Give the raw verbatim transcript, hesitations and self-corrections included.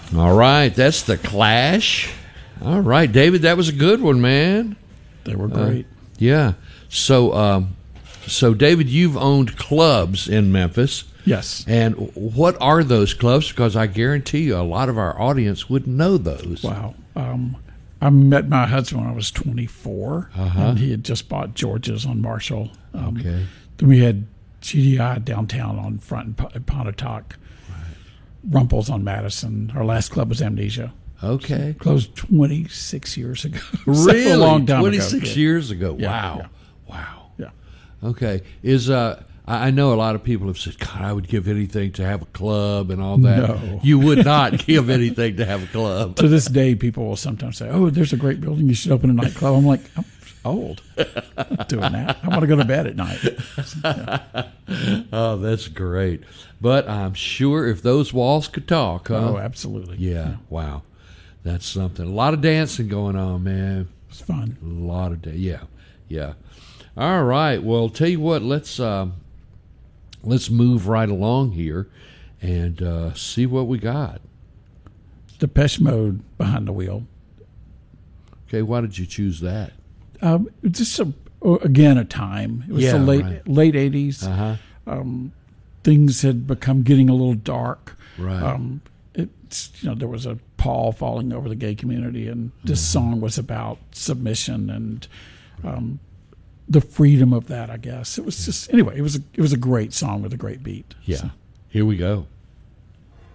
All right, that's the Clash. All right, David, that was a good one, man. They were great. Uh, yeah. So, um, so David, you've owned clubs in Memphis. Yes. And what are those clubs? Because I guarantee you a lot of our audience would know those. Wow. Um, I met my husband when I was twenty-four, Uh-huh. and he had just bought George's on Marshall. Um, Okay. Then we had G D I downtown on Front and P- Pontotoc. Rumple's on Madison. Our last club was Amnesia. Okay. Closed twenty-six years ago. Really? So a long time twenty-six ago. years ago. Yeah, Wow. yeah. Wow. Yeah. Okay. Is uh I I know a lot of people have said, God, I would give anything to have a club and all that. No. You would not give anything to have a club. To this day, people will sometimes say, "Oh, there's a great building. You should open a nightclub." I'm like, I'm old. I'm not doing that. I want to go to bed at night. Yeah. Oh, that's great. But I'm sure if those walls could talk, huh? Oh, absolutely. Yeah. Wow. That's something. A lot of dancing going on, man. It's fun. A lot of day. Yeah. Yeah. All right. Well, tell you what, let's um, let's move right along here and uh, see what we got. Depeche Mode, Behind the Wheel. Okay, why did you choose that? Um, it's just a, again a time. It was Yeah, the late right. late eighties. Uh-huh. Um, things had become getting a little dark. Right. Um, it's you know there was a pall falling over the gay community, and this Mm-hmm. song was about submission and um, the freedom of that. I guess it was just anyway. It was a, it was a great song with a great beat. Yeah. So. Here we go.